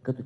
като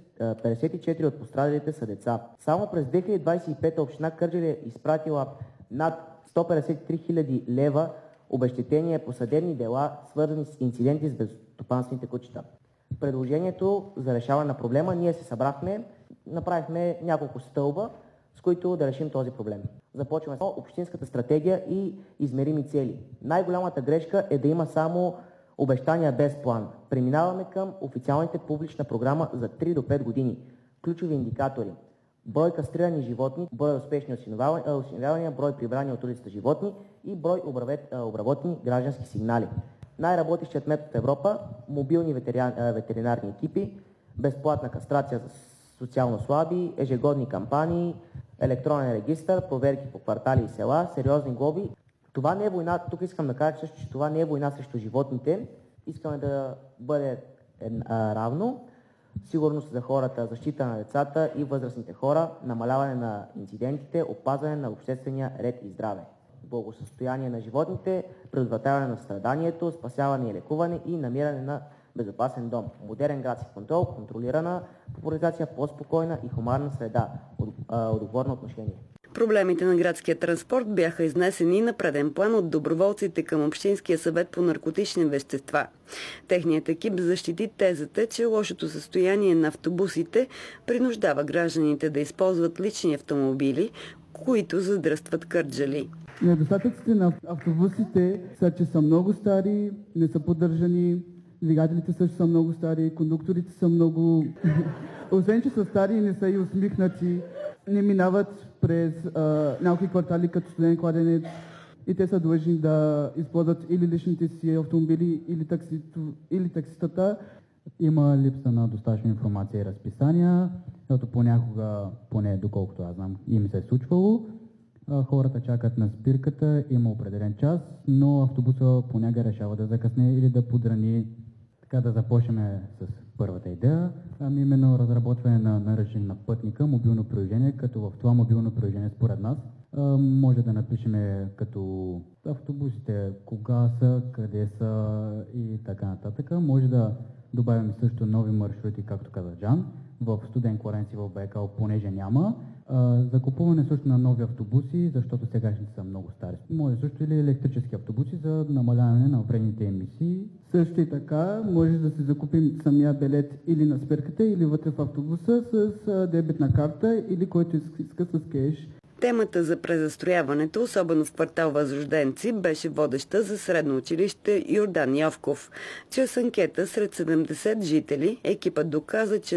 54 от пострадалите са деца. Само през 2025 община Кърджали е изпратила над 153 000 лева обезщетение по съдебни дела, свързани с инциденти с безстопанствените кучета. Предложението за решаване на проблема ние се събрахме, направихме няколко стълба, с които да решим този проблем. Започваме с общинската стратегия и измерими цели. Най-голямата грешка е да има само обещания без план. Преминаваме към официалните публична програма за 3 до 5 години. Ключови индикатори: брой кастрирани животни, брой успешни осиновявания, брой прибрани от улицата животни и брой обработени граждански сигнали. Най-работещият метод в Европа – мобилни ветеринарни екипи, безплатна кастрация за социално слаби, ежегодни кампании, електронен регистър, проверки по квартали и села, сериозни глоби. Това не е война, тук искам да кажа също, че това не е война срещу животните. Искаме да бъде равно. Сигурност за хората, защита на децата и възрастните хора, намаляване на инцидентите, опазване на обществения ред и здраве, благосъстояние на животните, предотвратяване на страданието, спасяване и лекуване и намиране на безопасен дом, модерен градски контрол, контролирана популяризация, по-спокойна и хуманна среда, отговорно отношение. Проблемите на градския транспорт бяха изнесени на преден план от доброволците към Общинския съвет по наркотични вещества. Техният екип защити тезата, че лошото състояние на автобусите принуждава гражданите да използват лични автомобили, които задръстват Кърджали. Недостатъците на автобусите са, че са много стари, не са поддържани, двигателите също са много стари, кондукторите са много... Освен, че са стари и не са и усмихнати, не минават през някои квартали като Студен кладенец и те са длъжни да използват или личните си автомобили, или такситата. Има липса на достатъчно информация и разписания, защото понякога, поне доколкото аз знам, им се е случвало. Хората чакат на спирката, има определен час, но автобуса понякога решава да закъсне или да подрани. Така да започнем с първата идея, именно разработване на режим на пътника, мобилно приложение, като в това мобилно приложение според нас може да напишем като автобусите, кога са, къде са и така нататък. Може да добавим също нови маршрути, както каза Джан, в Студен кладенец и в Байкал, понеже няма. Закупуване също на нови автобуси, защото сегашните са много стари. Може също или електрически автобуси за намаляване на вредните емисии. Също и така, може да се закупим самия билет или на спирката, или вътре в автобуса с дебитна карта, или който иска с кеш. Темата за презастрояването, особено в квартал Възрожденци, беше водеща за средно училище Йордан Йовков. Чрез анкета сред 70 жители, екипът доказа, че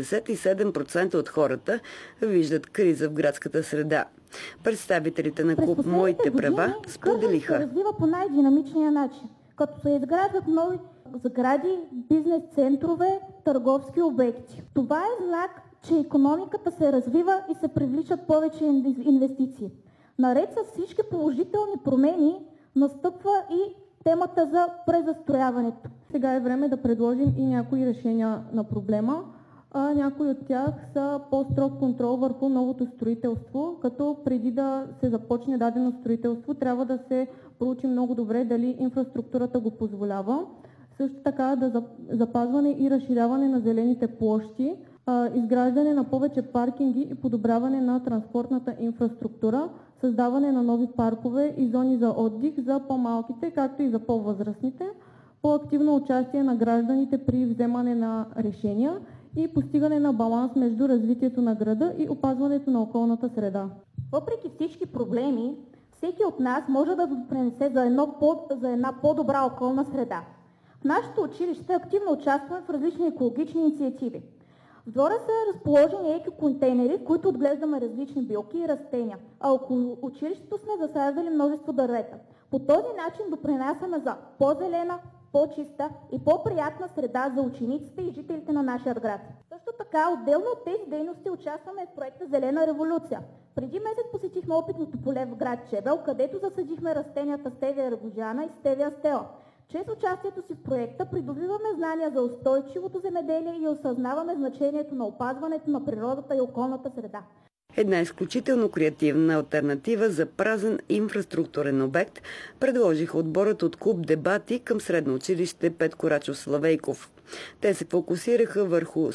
97% от хората виждат криза в градската среда. Представителите на клуб «Моите права» споделиха. Кърджали се развива по най-динамичния начин, като се изграждат нови сгради, бизнес центрове, търговски обекти. Това е знак, че икономиката се развива и се привличат повече инвестиции. Наред с всички положителни промени настъпва и темата за презастрояването. Сега е време да предложим и някои решения на проблема. Някои от тях са по-строг контрол върху новото строителство, като преди да се започне дадено строителство, трябва да се проучи много добре дали инфраструктурата го позволява. Също така да запазване и разширяване на зелените площи, изграждане на повече паркинги и подобряване на транспортната инфраструктура, създаване на нови паркове и зони за отдих за по-малките, както и за по-възрастните, по-активно участие на гражданите при вземане на решения и постигане на баланс между развитието на града и опазването на околната среда. Въпреки всички проблеми, всеки от нас може да допринесе за една по-добра околна среда. В нашето училище активно участваме в различни екологични инициативи. В двора са разположени еко-контейнери, в които отглеждаме различни билки и растения, а около училището сме засаждали множество дървета. По този начин допринасяме за по-зелена, по-чиста и по-приятна среда за учениците и жителите на нашия град. Също така, отделно от тези дейности участваме в проекта Зелена революция. Преди месец посетихме опитното поле в град Чебел, където засадихме растенията стевия рагожана и стевия стела. Чрез участието си в проекта придобиваме знания за устойчивото земеделие и осъзнаваме значението на опазването на природата и околната среда. Една изключително креативна алтернатива за празен инфраструктурен обект предложиха отборът от клуб Дебати към средно училище Петко Рачов Славейков. Те се фокусираха върху